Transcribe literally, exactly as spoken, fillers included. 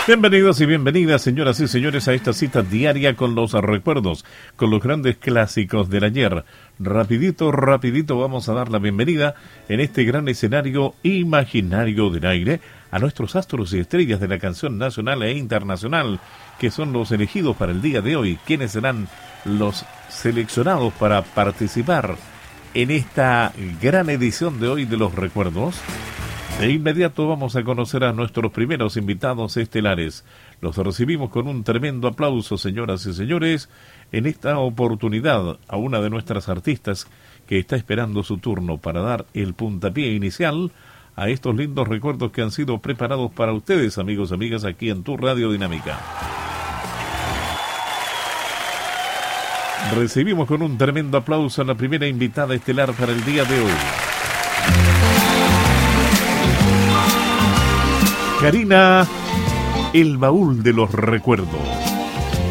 Bienvenidos y bienvenidas, señoras y señores, a esta cita diaria con los recuerdos, con los grandes clásicos del ayer. Rapidito, rapidito vamos a dar la bienvenida en este gran escenario imaginario del aire a nuestros astros y estrellas de la canción nacional e internacional, que son los elegidos para el día de hoy, quienes serán los seleccionados para participar en esta gran edición de hoy de los recuerdos. De inmediato vamos a conocer a nuestros primeros invitados estelares. Los recibimos con un tremendo aplauso, señoras y señores, en esta oportunidad a una de nuestras artistas que está esperando su turno para dar el puntapié inicial a estos lindos recuerdos que han sido preparados para ustedes, amigos y amigas, aquí en tu Radio Dinámica. Recibimos con un tremendo aplauso a la primera invitada estelar para el día de hoy. Karina, el baúl de los recuerdos.